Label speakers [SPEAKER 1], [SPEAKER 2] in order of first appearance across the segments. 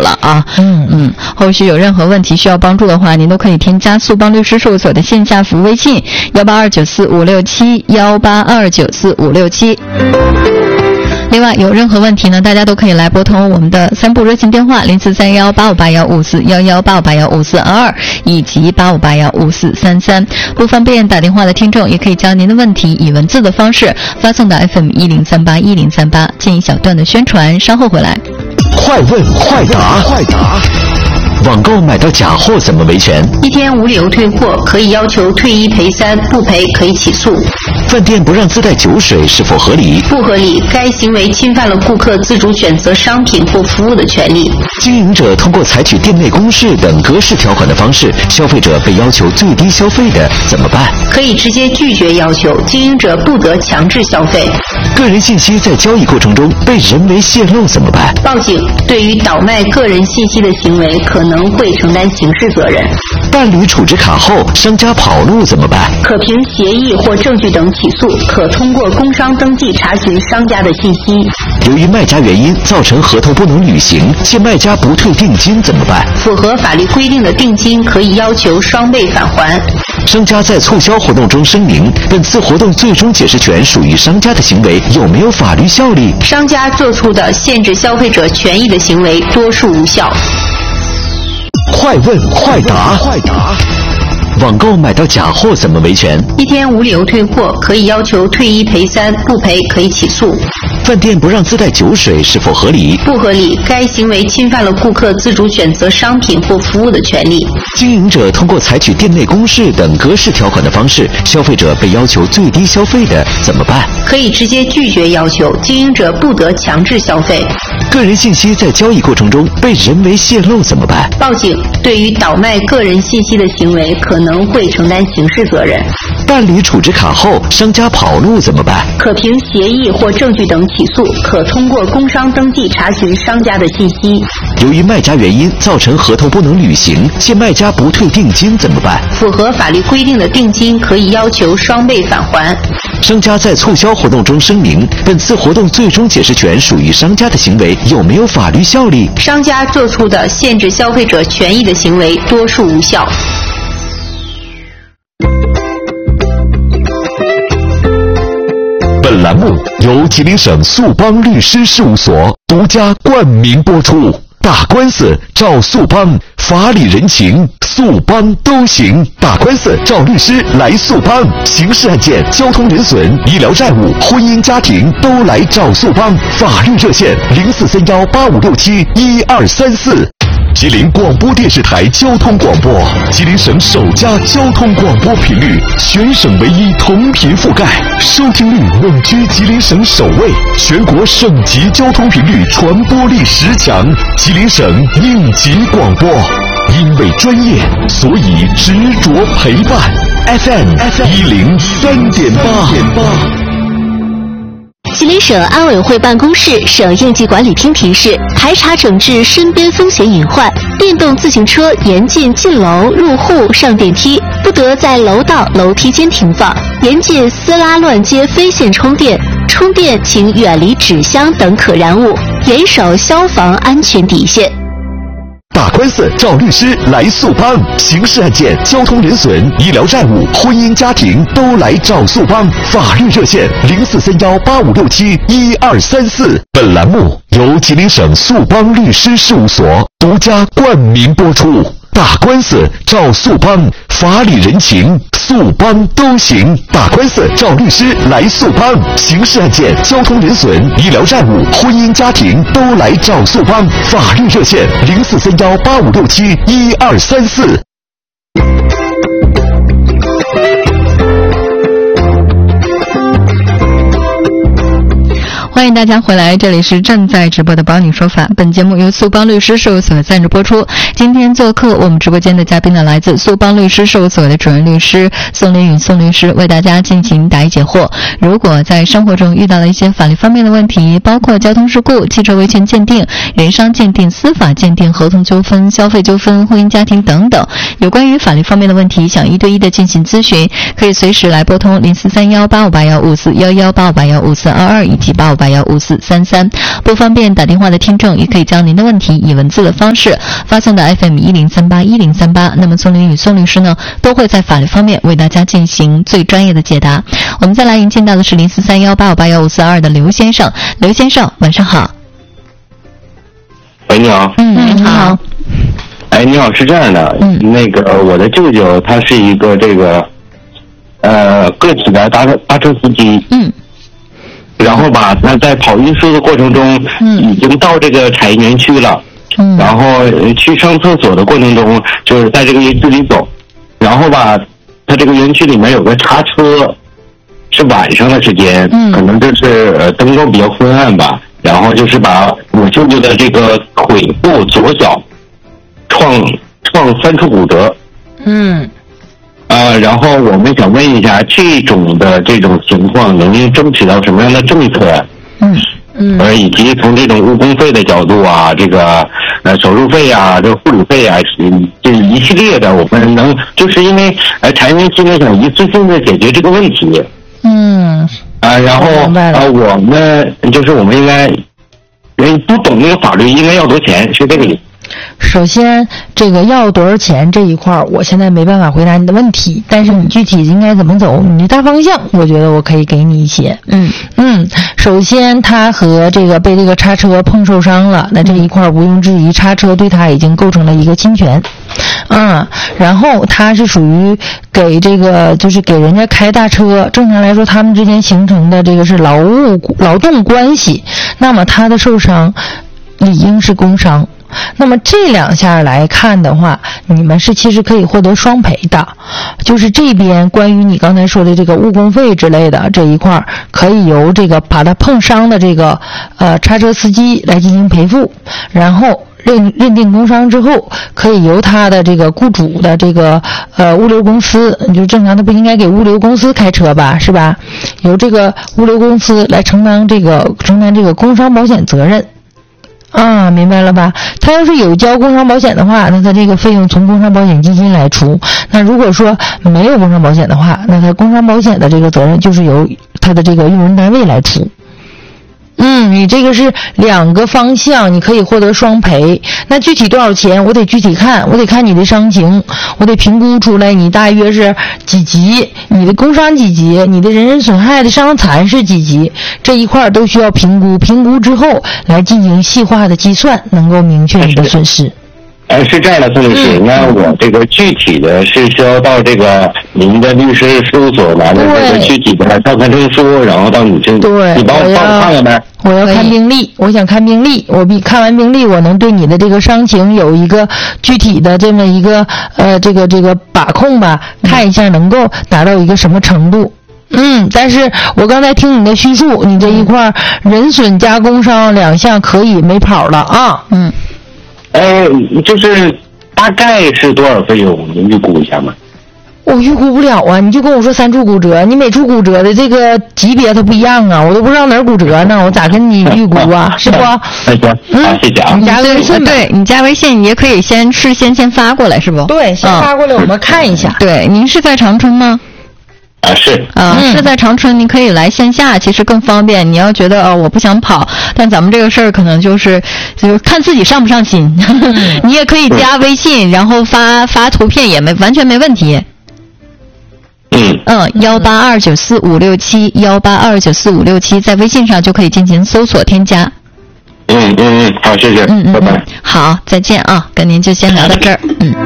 [SPEAKER 1] 了啊。后续有任何问题需要帮助的话，您都可以添加速帮律师事务所的线下服务微信182945567，182945567。另外有任何问题呢，大家都可以来拨通我们的3部热线电话04318581541185815422以及85815433。不方便打电话的听众也可以将您的问题以文字的方式发送到 FM10381038，进一小段的宣传，稍后回来。
[SPEAKER 2] 快问快答，网购买到假货怎么维权？
[SPEAKER 3] 一天无理由退货，可以要求退1赔3，不赔可以起诉。
[SPEAKER 2] 饭店不让自带酒水是否合理？
[SPEAKER 3] 不合理，该行为侵犯了顾客自主选择商品或服务的权利。
[SPEAKER 2] 经营者通过采取店内公示等格式条款的方式，消费者被要求最低消费的怎么办？
[SPEAKER 3] 可以直接拒绝要求，经营者不得强制消费。
[SPEAKER 2] 个人信息在交易过程中被人为泄露怎么办？
[SPEAKER 3] 报警，对于倒卖个人信息的行为可能会承担刑事责任。
[SPEAKER 2] 办理储值卡后，商家跑路怎么办？
[SPEAKER 3] 可凭协议或证据等起诉，可通过工商登记查询商家的信息。
[SPEAKER 2] 由于卖家原因造成合同不能履行，且卖家不退定金怎么办？
[SPEAKER 3] 符合法律规定的定金可以要求双倍返还。
[SPEAKER 2] 商家在促销活动中声明，本次活动最终解释权属于商家的行为有没有法律效力？
[SPEAKER 3] 商家做出的限制消费者权益的行为多数无效。
[SPEAKER 2] 快问快答，网购买到假货怎么维权？
[SPEAKER 3] 一天无理由退货，可以要求退1赔3，不赔可以起诉。
[SPEAKER 2] 饭店不让自带酒水是否合理？
[SPEAKER 3] 不合理，该行为侵犯了顾客自主选择商品或服务的权利。
[SPEAKER 2] 经营者通过采取店内公示等格式条款的方式，消费者被要求最低消费的怎么办？
[SPEAKER 3] 可以直接拒绝要求，经营者不得强制消费。
[SPEAKER 2] 个人信息在交易过程中被人为泄露怎么办？
[SPEAKER 3] 报警，对于倒卖个人信息的行为可能会承担刑事责任。
[SPEAKER 2] 办理储值卡后，商家跑路怎么办？
[SPEAKER 3] 可凭协议或证据等起诉，可通过工商登记查询商家的信息。
[SPEAKER 2] 由于卖家原因造成合同不能履行，且卖家不退定金怎么办？
[SPEAKER 3] 符合法律规定的定金可以要求双倍返还。
[SPEAKER 2] 商家在促销活动中声明，本次活动最终解释权属于商家的行为有没有法律效力？
[SPEAKER 3] 商家做出的限制消费者权益的行为多数无效。
[SPEAKER 2] 本栏目由吉林省速帮律师事务所独家冠名播出。打官司找速帮，法理人情速帮都行。打官司找律师来速帮，刑事案件、交通人损、医疗债务、婚姻家庭都来找速帮。法律热线043185671234。吉林广播电视台交通广播，吉林省首家交通广播频率，全省唯一同频覆盖，收听率稳居吉林省首位，全国省级交通频率传播力10强，吉林省应急广播。因为专业，所以执着陪伴。FM 103.8。
[SPEAKER 4] 吉林省安委会办公室、省应急管理厅提示：排查整治身边风险隐患，电动自行车严禁进楼、入户、上电梯，不得在楼道、楼梯间停放；严禁私拉乱接非线充电，充电请远离纸箱等可燃物，严守消防安全底线。
[SPEAKER 2] 打官司找律师来速帮，刑事案件、交通人损、医疗债务、婚姻家庭都来找速帮。法律热线043185671234。本栏目由吉林省速帮律师事务所独家冠名播出。打官司找速帮，法理人情速帮都行。打官司找律师来速帮，刑事案件、交通人损、医疗债务、婚姻家庭都来找速帮。法律热线043185671234。
[SPEAKER 1] 欢迎大家回来，这里是正在直播的保你说法。本节目由速帮律师事务所赞助播出。今天做客我们直播间的嘉宾呢，来自速帮律师事务所的主任律师宋林允宋律师，为大家进行答疑解惑。如果在生活中遇到了一些法律方面的问题，包括交通事故、汽车维权鉴定、人伤鉴定、司法鉴定、合同纠纷、消费纠纷、婚姻家庭等等，有关于法律方面的问题，想1对1的进行咨询，可以随时来拨通043185815411、85815422以及8581 8858433。不方便打电话的听众，也可以将您的问题以文字的方式发送到 FM10381038。那么宋林与宋律师呢，都会在法律方面为大家进行最专业的解答。我们再来迎接到的是0431858542的刘先生。刘先生，晚上好。
[SPEAKER 5] 喂，你好。
[SPEAKER 1] 你好。
[SPEAKER 5] 哎，你好，是这样的，那个我的舅舅他是一个这个个体的大车司机，然后吧，他在跑运输的过程中，已经到这个产业园区了，然后去上厕所的过程中，就是在这个园区里走，然后吧，他这个园区里面有个叉车，是晚上的时间，可能就是灯光比较昏暗吧，然后就是把我舅舅的这个腿部左脚创3处骨折，然后我们想问一下，这种情况能争取到什么样的政策？以及从这种误工费的角度啊，这个手术费啊，这个护理费啊，这一系列的，我们能就是因为产业园区呢想一次性的解决这个问题。然后我们就是我们应该不懂那个法律应该要多少钱，是这个理。
[SPEAKER 6] 首先，这个要多少钱这一块我现在没办法回答你的问题，但是你具体应该怎么走，你的大方向，我觉得我可以给你一些。首先他和这个被这个叉车碰受伤了，那这一块毋庸置疑，叉车对他已经构成了一个侵权。然后他是属于给这个就是给人家开大车，正常来说他们之间形成的这个是劳动关系，那么他的受伤理应是工伤。那么这两下来看的话，你们是其实可以获得双赔的，就是这边关于你刚才说的这个误工费之类的这一块，可以由这个把他碰伤的这个叉车司机来进行赔付，然后认定工伤之后，可以由他的这个雇主的这个物流公司，你就正常的不应该给物流公司开车吧，是吧？由这个物流公司来承担这个工伤保险责任。明白了吧？他要是有交工伤保险的话，那他这个费用从工伤保险基金来出。那如果说没有工伤保险的话，那他工伤保险的这个责任就是由他的这个用人单位来出。你这个是两个方向，你可以获得双赔。那具体多少钱，我得具体看，我得看你的伤情，我得评估出来你大约是几级，你的工伤几级，你的人身损害的伤残是几级，这一块都需要评估，评估之后来进行细化的计算，能够明确你的损失。
[SPEAKER 5] 是这样的，宋律师，那我这个具体的是需要到这个您的律师事务所拿着这个具体的照看证书，然后到你这，你帮我看看呗。
[SPEAKER 6] 我要看病历，我想看病历，看完病历，我能对你的这个伤情有一个具体的这么一个这个把控吧，看一下能够达到一个什么程度。但是我刚才听你的叙述，你这一块人损加工伤两项可以没跑了啊。
[SPEAKER 5] 就是大概是多少费用，您预估一下吗？
[SPEAKER 6] 我预估不了啊，你就跟我说3处骨折，你每处骨折的这个级别它不一样啊，我都不知道哪儿骨折呢，我咋跟你预估啊？是不？
[SPEAKER 5] 行，谢谢啊。
[SPEAKER 6] 你加个微信，
[SPEAKER 1] 对，你加微信，你也可以先发过来，是不？
[SPEAKER 6] 对，先发过来，我们看一下。
[SPEAKER 1] 对，您是在长春吗？是在长春，你可以来线下，其实更方便。你要觉得我不想跑，但咱们这个事儿可能就是看自己上不上心。你也可以加微信，然后发图片也完全没问题。182945567，182945567，在微信上就可以进行搜索添加。
[SPEAKER 5] 好，谢谢。拜拜。
[SPEAKER 1] 好，再见啊，跟您就先聊到这儿。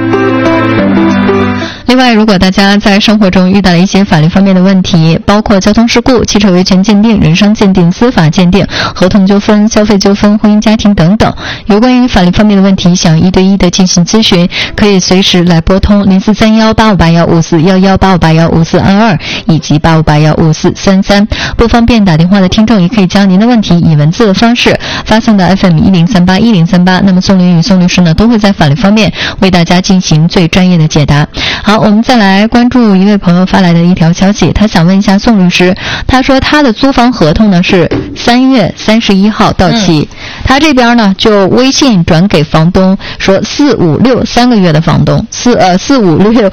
[SPEAKER 1] 另外，如果大家在生活中遇到了一些法律方面的问题，包括交通事故、汽车维权鉴定、人伤鉴定、司法鉴定、合同纠纷、消费纠纷、婚姻家庭等等，有关于法律方面的问题，想1对1的进行咨询，可以随时来拨通04318581541185815422以及85815433。不方便打电话的听众，也可以将您的问题以文字的方式发送到 FM10381038。那么宋林与宋律师呢，都会在法律方面为大家进行最专业的解答。 好，我们再来关注一位朋友发来的一条消息，他想问一下宋律师，他说他的租房合同呢是3月31号到期，他这边呢就微信转给房东说456 3个月的房东456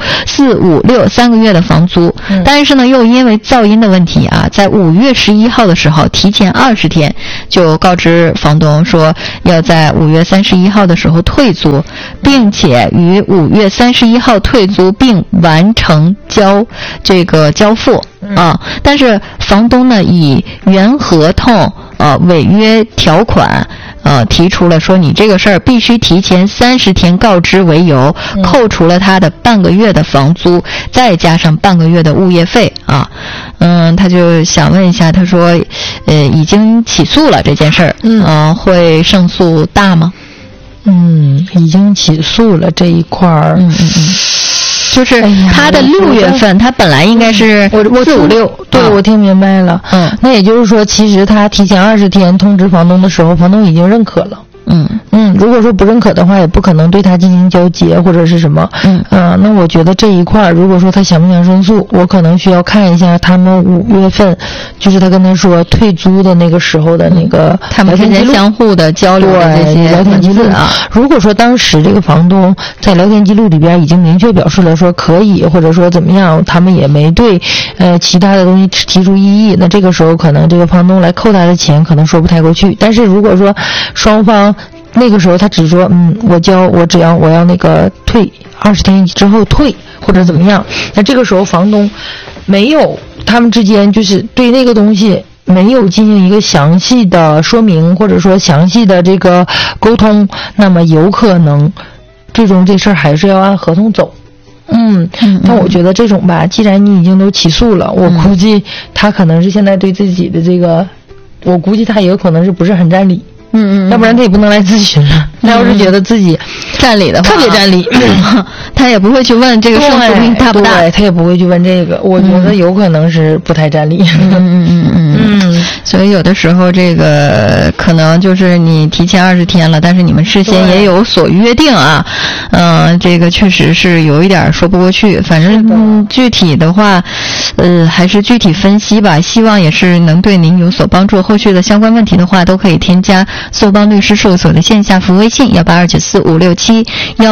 [SPEAKER 1] 3个月的房租，但是呢又因为噪音的问题啊，在5月11号的时候提前20天就告知房东说要在5月31号的时候退租，并且于5月31号退租并完成交付啊，但是房东呢以原合同违约条款提出了说你这个事儿必须提前30天告知为由，扣除了他的半个月的房租，再加上半个月的物业费啊。他就想问一下，他说已经起诉了这件事儿，会胜诉大吗？
[SPEAKER 6] 已经起诉了这一块儿，
[SPEAKER 1] 就是他的6月份，他本来应该是456，
[SPEAKER 6] 对，我听明白了。那也就是说，其实他提前20天通知房东的时候，房东已经认可了。如果说不认可的话，也不可能对他进行交接或者是什么。那我觉得这一块如果说他想不想胜诉，我可能需要看一下他们5月份，就是他跟他说退租的那个时候的那个
[SPEAKER 1] 他们之间相互的交流的这些
[SPEAKER 6] 聊天记录
[SPEAKER 1] 啊。
[SPEAKER 6] 如果说当时这个房东在聊天记录里边已经明确表示了说可以，或者说怎么样，他们也没对其他的东西提出异议，那这个时候可能这个房东来扣他的钱可能说不太过去。但是如果说双方那个时候他只说我要那个退20天之后退或者怎么样，那这个时候房东没有他们之间就是对那个东西没有进行一个详细的说明，或者说详细的这个沟通，那么有可能最终这事儿还是要按合同走。但我觉得这种吧，既然你已经都起诉了，我估计他可能是现在对自己的这个，我估计他也有可能是不是很占理。要不然他也不能来咨询了。他要是觉得自己
[SPEAKER 1] 占理的话，
[SPEAKER 6] 特别占理，
[SPEAKER 1] 他也不会去问这个胜诉率大不大。
[SPEAKER 6] 对，他也不会去问这个。我觉得有可能是不太占理。
[SPEAKER 1] 所以有的时候这个可能就是你提前20天了，但是你们事先也有所约定啊。这个确实是有一点说不过去。反正具体的话，还是具体分析吧。希望也是能对您有所帮助。后续的相关问题的话，都可以添加索邦律师事务所的线下服务微信182945567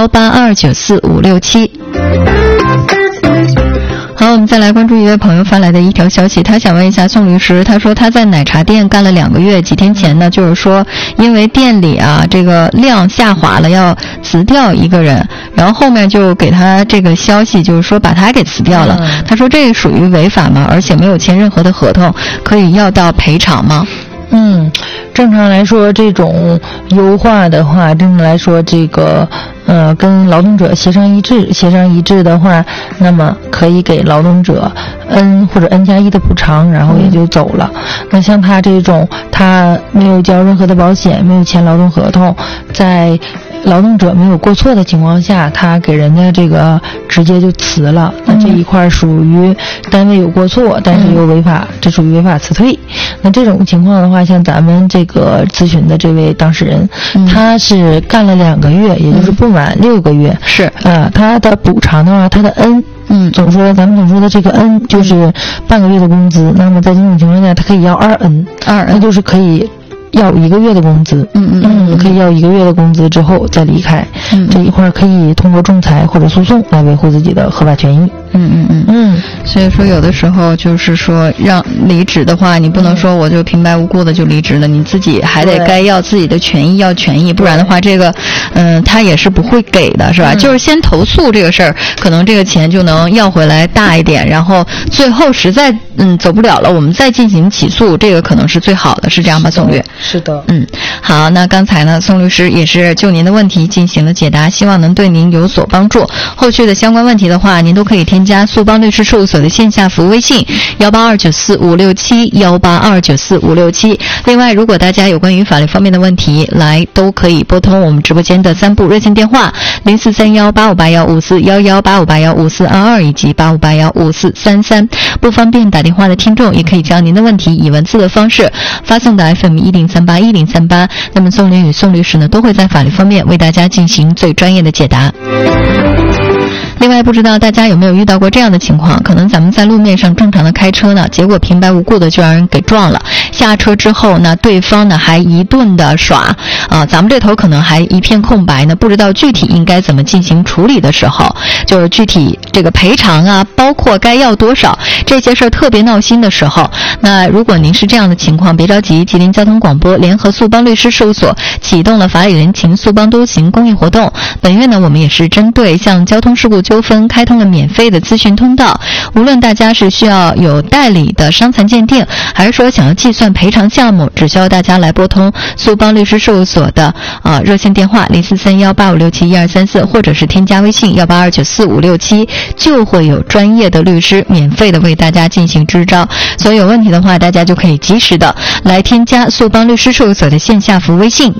[SPEAKER 1] 182945567。好，我们再来关注一位朋友发来的一条消息，他想问一下宋律师，他说他在奶茶店干了2个月，几天前呢，就是说因为店里啊这个量下滑了，要辞掉一个人，然后后面就给他这个消息，就是说把他给辞掉了。他说这属于违法吗？而且没有签任何的合同，可以要到赔偿吗？
[SPEAKER 6] 正常来说，这种优化的话，正常来说，这个跟劳动者协商一致的话，那么可以给劳动者 N 或者 N+1的补偿，然后也就走了。那像他这种，他没有交任何的保险，没有签劳动合同，在劳动者没有过错的情况下，他给人家这个直接就辞了，那这一块属于单位有过错，但是又违法，这属于违法辞退。那这种情况的话，像咱们这个咨询的这位当事人，他是干了2个月，也就是不满6个月，是他的补偿的话，他的 N。咱们总说的这个 N 就是半个月的工资，那么在这种情况下，他可以要2N，那就是可以要1个月的工资，可以要1个月的工资之后再离开，这一块可以通过仲裁或者诉讼来维护自己的合法权益。
[SPEAKER 1] 所以说有的时候就是说让离职的话，你不能说我就平白无故的就离职了，你自己还得该要自己的权益，要权益，不然的话这个他也是不会给的，是吧？就是先投诉这个事儿，可能这个钱就能要回来大一点，然后最后实在走不了了，我们再进行起诉，这个可能是最好的，是这样吧，宋律？
[SPEAKER 6] 是的。
[SPEAKER 1] 好，那刚才呢，宋律师也是就您的问题进行了解答，希望能对您有所帮助。后续的相关问题的话，您都可以添加速邦律师事务所的线下服务微信182945567 182945567。另外，如果大家有关于法律方面的问题，都可以拨通我们直播间的3部热线电话04318581541185815422以及85815433。不方便打电话的听众，也可以将您的问题以文字的方式发送到 FM10381038。那么宋林与宋律师呢，都会在法律方面为大家进行最专业的解答。 另外，不知道大家有没有遇到过这样的情况，可能咱们在路面上正常的开车呢，结果平白无故的就让人给撞了，下车之后呢，对方呢还一顿的耍咱们这头可能还一片空白呢，不知道具体应该怎么进行处理的时候，就是具体这个赔偿啊，包括该要多少这些事儿特别闹心的时候，那如果您是这样的情况，别着急，吉林交通广播联合速邦律师事务所启动了法理人情速邦多行公益活动。本月呢，我们也是针对像交通事故纠纷开通了免费的咨询通道，无论大家是需要有代理的伤残鉴定，还是说想要计算赔偿项目，只需要大家来拨通速邦律师事务所的热线电话043185671234，或者是添加微信182945567，就会有专业的律师免费的为大家进行支招。所以有问题的话，大家就可以及时的来添加速邦律师事务所的线下服务微信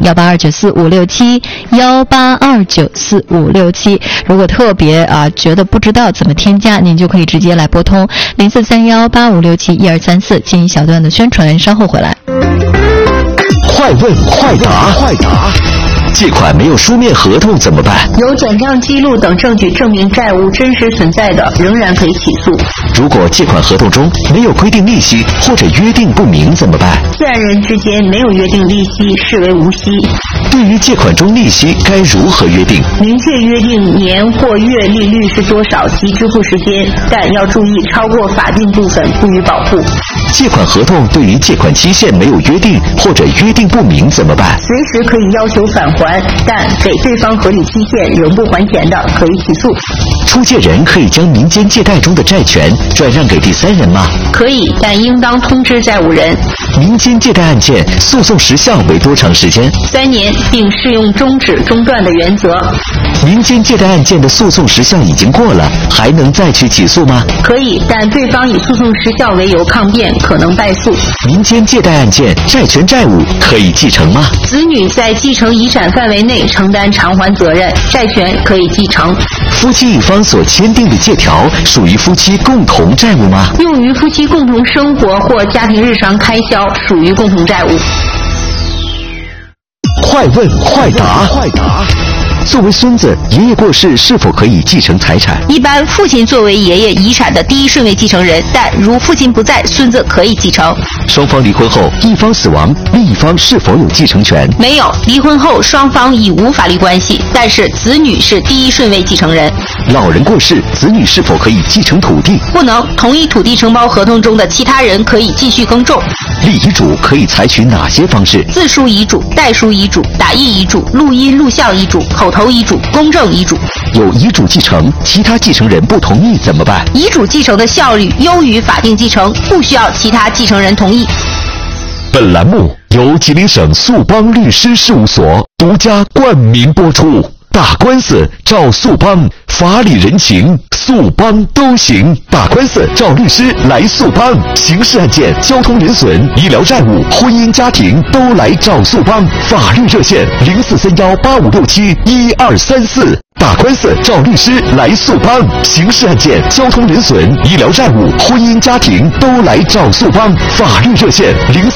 [SPEAKER 1] 182945567，182945567。如果特别觉得不知道怎么添加，您就可以直接来拨通043185671234进行小段的宣传，稍后回来。
[SPEAKER 2] 快问快答，借款没有书面合同怎么办？
[SPEAKER 3] 有转账记录等证据证明债务真实存在的，仍然可以起诉。
[SPEAKER 2] 如果借款合同中没有规定利息或者约定不明怎么办？
[SPEAKER 3] 自然人之间没有约定利息，视为无息。
[SPEAKER 2] 对于借款中利息该如何约定？
[SPEAKER 3] 明确约定年或月利率是多少及支付时间，但要注意超过法定部分不予保护。
[SPEAKER 2] 借款合同对于借款期限没有约定或者约定不明怎么办？
[SPEAKER 3] 随时可以要求返还，但给对方合理期限仍不还钱的，可以起诉。
[SPEAKER 2] 出借人可以将民间借贷中的债权转让给第三人吗？
[SPEAKER 3] 可以，但应当通知债务人。
[SPEAKER 2] 民间借贷案件诉讼时效为多长时间
[SPEAKER 3] ？3年，并适用终止中断的原则。
[SPEAKER 2] 民间借贷案件的诉讼时效已经过了，还能再去起诉吗？
[SPEAKER 3] 可以，但对方以诉讼时效为由抗辩，可能败诉。
[SPEAKER 2] 民间借贷案件债权债务可以继承吗？
[SPEAKER 3] 子女在继承遗产范围内承担偿还责任，债权可以继承。
[SPEAKER 2] 夫妻一方所签订的借条属于夫妻共同债务吗？
[SPEAKER 3] 用于夫妻共同生活或家庭日常开销，属于共同债务。
[SPEAKER 2] 快问快答。作为孙子，爷爷过世是否可以继承财产？
[SPEAKER 3] 一般父亲作为爷爷遗产的第一顺位继承人，但如父亲不在，孙子可以继承。
[SPEAKER 2] 双方离婚后，一方死亡，另一方是否有继承权？
[SPEAKER 3] 没有，离婚后双方已无法律关系，但是子女是第一顺位继承人。
[SPEAKER 2] 老人过世，子女是否可以继承土地？
[SPEAKER 3] 不能，同一土地承包合同中的其他人可以继续耕种。
[SPEAKER 2] 立遗嘱可以采取哪些方式？
[SPEAKER 3] 自书遗嘱、代书遗嘱、打印遗嘱、录音录像遗嘱、口头遗嘱、公证遗嘱。
[SPEAKER 2] 有遗嘱继承，其他继承人不同意怎么办？
[SPEAKER 3] 遗嘱继承的效率优于法定继承，不需要其他继承人同意。
[SPEAKER 2] 本栏目由吉林省速邦律师事务所独家冠名播出。打官司找速邦，法理人情速邦都行。打官司找律师来速邦，刑事案件、交通人损、医疗债务、婚姻家庭都来找速邦。法律热线043185671234。打官司找律师来速邦，刑事案件、交通人损、医疗债务、婚姻家庭都来找速邦。法律热线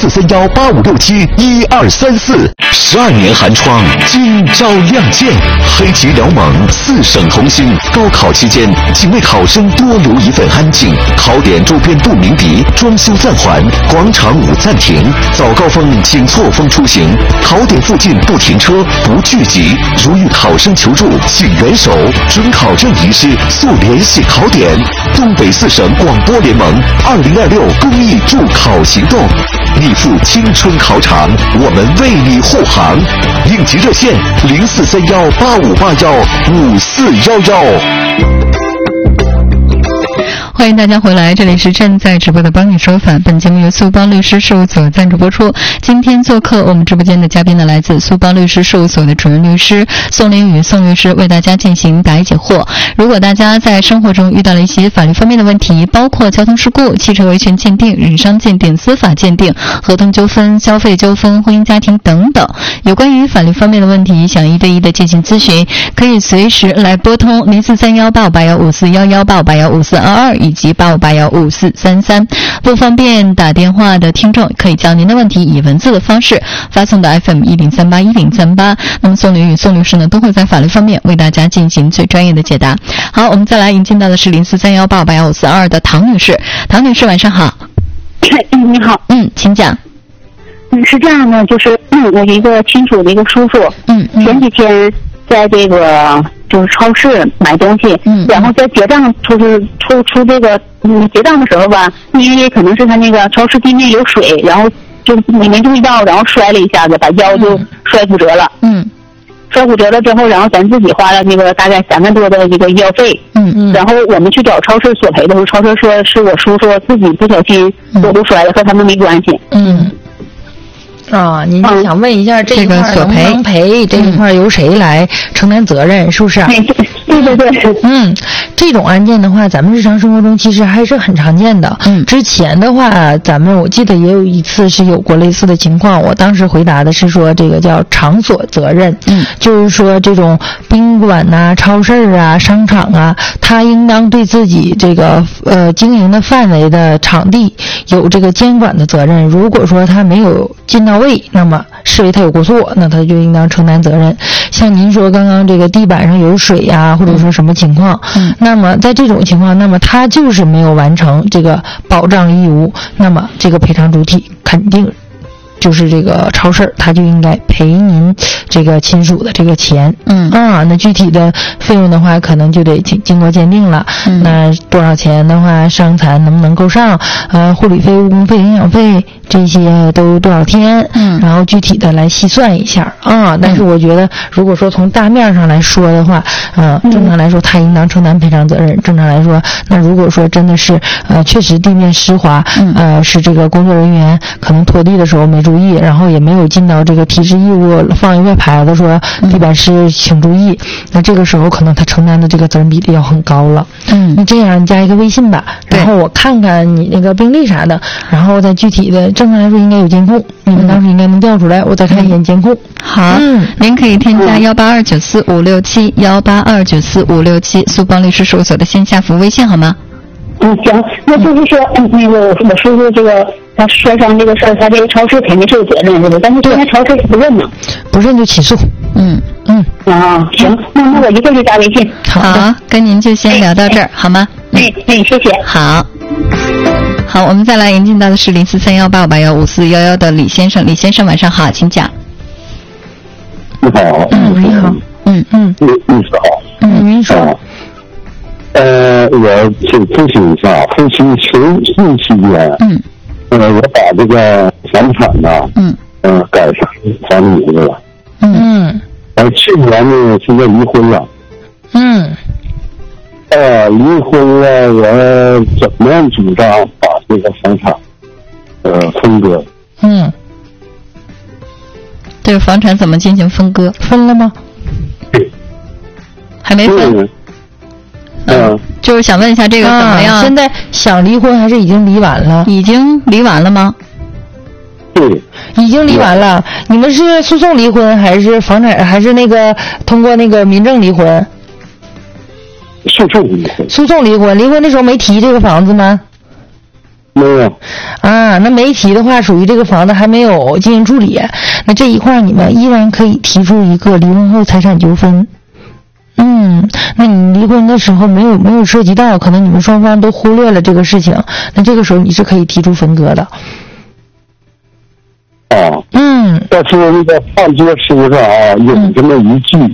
[SPEAKER 2] 043185671234。12年寒窗，今朝亮剑，黑旗辽猛，4省同心。高考期间，请为考生多留一份安静。考点周边不鸣笛，装修暂缓，广场舞暂停。早高峰请错峰出行，考点附近不停车，不聚集。如遇考生求助，请援手。准考证遗失，速联系考点。东北4省广播联盟2026公益助考行动，你赴青春考场，我们为你护航。应急热线043185815411。
[SPEAKER 1] 欢迎大家回来，这里是正在直播的帮你说法。本节目由速邦律师事务所赞助播出。今天做客我们直播间的嘉宾呢，来自速邦律师事务所的主任律师宋林宇宋律师，为大家进行答疑解惑。如果大家在生活中遇到了一些法律方面的问题，包括交通事故、汽车维权鉴定、人伤鉴定、司法鉴定、合同纠纷、消费纠纷、婚姻家庭等等，有关于法律方面的问题，想一对一的进行咨询，可以随时来拨通043185815411、85815422以及85815433。不方便打电话的听众，可以将您的问题以文字的方式发送到 FM10381038。那么宋林与宋律师呢，都会在法律方面为大家进行最专业的解答。好，我们再来引进到的是0431858152的唐女士。唐女士，晚上好。
[SPEAKER 7] 你好。
[SPEAKER 1] 请讲。
[SPEAKER 7] 是这样的，就是我一个亲属的一个叔叔，前几天在这个就是超市买东西，然后在结账出这个结账的时候吧，因为可能是他那个超市地面有水，然后就没注意到，然后摔了一下子，把腰就摔骨折了。摔骨折了之后，然后咱自己花了那个大概3万多的一个医药费。然后我们去找超市索赔的时候，超市说是我叔叔自己不小心走路摔了，和他们没关系。
[SPEAKER 6] 您想问一下这一块能不能赔？这一块由谁来承担责任？是不是？
[SPEAKER 7] 对。
[SPEAKER 6] 这种案件的话，咱们日常生活中其实还是很常见的。之前的话，我记得也有一次是有过类似的情况。我当时回答的是说，这个叫场所责任。就是说这种宾馆啊、超市啊、商场啊，他应当对自己这个经营的范围的场地有这个监管的责任。如果说他没有尽到位，那么视为他有过错，那他就应当承担责任。像您说刚刚这个地板上有水啊，或者说什么情况，那么在这种情况，那么他就是没有完成这个保障义务，那么这个赔偿主体肯定就是这个超市，他就应该赔您这个亲属的这个钱。那具体的费用的话，可能就得经过鉴定了。那多少钱的话，伤残能不能够上？护理费、误工费、营养费这些都多少天？然后具体的来细算一下但是我觉得，如果说从大面上来说的话，正常来说他应当承担赔偿责任。正常来说，那如果说真的是确实地面湿滑，是这个工作人员可能拖地的时候没注意，然后也没有尽到这个提示义务，放一块牌子说地板湿请注意，那这个时候可能他承担的这个责任比例要很高了。那这样加一个微信吧，然后我看看你那个病历啥的，然后再具体的，正常来说应该有监控，你们当时应该能调出来，我再看一眼监控。
[SPEAKER 1] 好，您可以添加1829456718294567567苏邦律师事务所的线下服务微信好吗？
[SPEAKER 7] 行，那就是说，那个我叔叔这个他摔伤这个事儿，他这个超市肯定是有责任的，但是现在超市是不认嘛，
[SPEAKER 6] 不认就起诉。
[SPEAKER 7] 行，那我一个就加微信。
[SPEAKER 1] 好，跟您就先聊到这儿，好吗？
[SPEAKER 7] 谢谢。
[SPEAKER 1] 好，我们再来引进到的是043185815411的李先生。李先生，晚上好，请讲。
[SPEAKER 5] 你好。
[SPEAKER 6] 你好。
[SPEAKER 5] 律师好。
[SPEAKER 6] 您说。
[SPEAKER 5] 我请咨询一下，夫妻刑事期间，我把这个房产呢，改成房名字了，去年呢，现在离婚了，离婚了，我怎么样主张把这个房产，分割？
[SPEAKER 1] 这个房产怎么进行分割？
[SPEAKER 6] 分了吗？
[SPEAKER 5] 对，
[SPEAKER 1] 还没分。就是想问一下这个怎么样？
[SPEAKER 6] 现在想离婚还是已经离完了？
[SPEAKER 1] 已经离完了吗？
[SPEAKER 5] 对，
[SPEAKER 6] 已经离完了。你们是诉讼离婚还是房产，还是那个通过那个民政离婚？
[SPEAKER 5] 诉讼离婚。
[SPEAKER 6] 诉讼离婚，离婚的时候没提这个房子吗？
[SPEAKER 5] 没有。
[SPEAKER 6] 那没提的话，属于这个房子还没有进行处理。那这一块你们依然可以提出一个离婚后财产纠纷。那你离婚的时候没有涉及到，可能你们双方都忽略了这个事情，那这个时候你是可以提出分割的。
[SPEAKER 5] 但是那个判决书上有这么一句，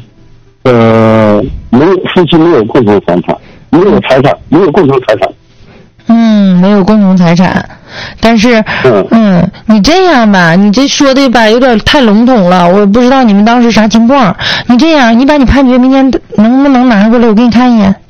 [SPEAKER 5] 夫妻没有共同财产，没有财产，没有共同财产。
[SPEAKER 6] 没有共同财产，但是你这样吧，你这说的吧有点太笼统了，我不知道你们当时啥情况。你这样，你把你判决明天能不能拿过来，我给你看一眼。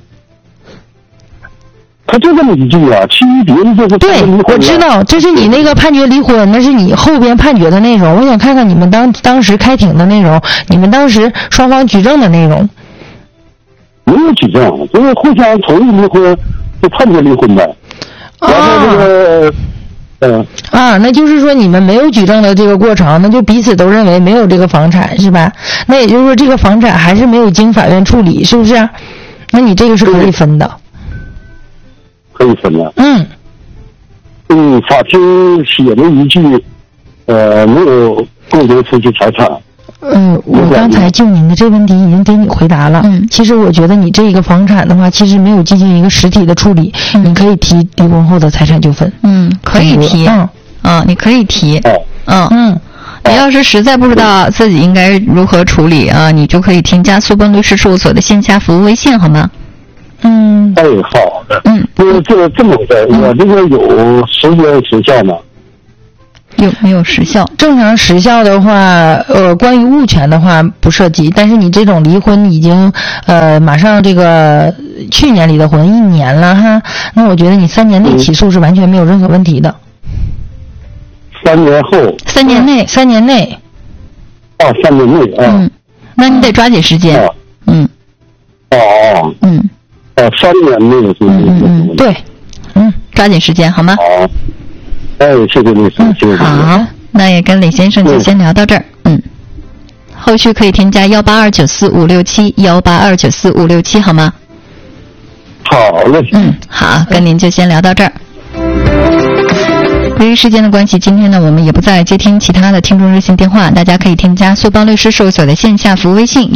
[SPEAKER 5] 他就这么一句其余别的就是
[SPEAKER 6] 对，我知道，这是你那个判决离婚，那是你后边判决的内容。我想看看你们当时开庭的内容，你们当时双方举证的内容。
[SPEAKER 5] 没有举证，就是互相同意离婚，就判决离婚的。然后这个，
[SPEAKER 6] 那就是说你们没有举证的这个过程，那就彼此都认为没有这个房产，是吧？那也就是说这个房产还是没有经法院处理，是不是？那你这个是可以分的。
[SPEAKER 8] 可以分了。法庭写了一句，没有共同夫妻财产。
[SPEAKER 6] 我刚才就您的这问题已经给你回答了。其实我觉得你这个房产的话，其实没有进行一个实体的处理，你可以提离婚后的财产纠纷。
[SPEAKER 1] 可以提。你可以提。你要是实在不知道自己应该如何处理啊，你就可以添加苏邦律师事务所的线下服务微信，好吗？
[SPEAKER 8] 好的。这么回事，我这个有时效吗？
[SPEAKER 1] 有没有时效？
[SPEAKER 6] 正常时效的话，关于物权的话不涉及，但是你这种离婚已经马上这个去年离的婚1年了哈，那我觉得你3年内起诉是完全没有任何问题的。
[SPEAKER 8] 3年后
[SPEAKER 6] ？3年内，3年内。
[SPEAKER 8] 3年内啊。
[SPEAKER 1] 那你得抓紧时间。
[SPEAKER 8] 3年内是。
[SPEAKER 1] 对。抓紧时间好吗？
[SPEAKER 8] 好。谢谢律师，谢谢。
[SPEAKER 1] 好，那也跟李先生就先聊到这儿。后续可以添加182945567，182945567，好吗？
[SPEAKER 8] 好嘞。
[SPEAKER 1] 好，跟您就先聊到这儿。由于时间的关系，今天呢我们也不再接听其他的听众热线电话，大家可以添加苏邦律师事务所的线下服务微信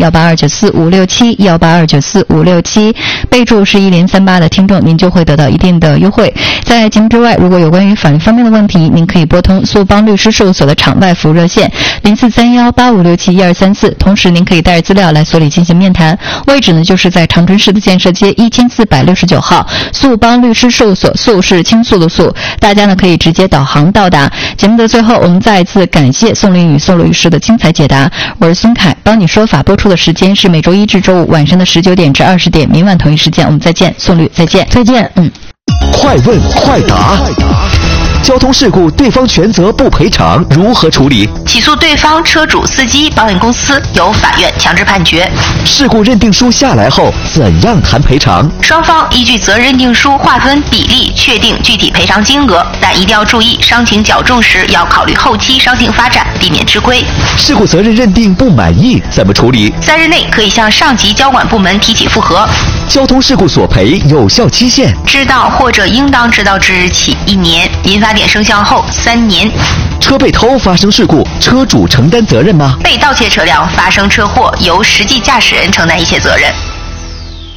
[SPEAKER 1] 182945567，182945567，备注是1038的听众，您就会得到一定的优惠。在节目之外，如果有关于法律方面的问题，您可以拨通苏邦律师事务所的场外服务热线043185671234，同时您可以带着资料来所里进行面谈，位置呢就是在长春市的建设街1469号苏邦律师事务所，苏是倾诉的苏，大家呢可以直接导航到达。节目的最后，我们再一次感谢宋林宇宋律师的精彩解答。我是孙凯，帮你说法播出的时间是每周一至周五晚上的19点至20点，明晚同一时间我们再见。宋律再见。
[SPEAKER 6] 再见。
[SPEAKER 2] 快问快答。交通事故对方全责不赔偿如何处理？
[SPEAKER 3] 起诉对方车主、司机、保险公司，由法院强制判决。
[SPEAKER 2] 事故认定书下来后怎样谈赔偿？
[SPEAKER 3] 双方依据责任认定书划分比例确定具体赔偿金额，但一定要注意伤情较重时要考虑后期伤情发展，避免吃亏。
[SPEAKER 2] 事故责任认定不满意怎么处理
[SPEAKER 3] ？3日内可以向上级交管部门提起复核。
[SPEAKER 2] 交通事故索赔有效期限？
[SPEAKER 3] 知道或者应当知道之日起1年，民法典生效后3年。
[SPEAKER 2] 车被偷发生事故，车主承担责任吗？
[SPEAKER 3] 被盗窃车辆发生车祸，由实际驾驶人承担一切责任。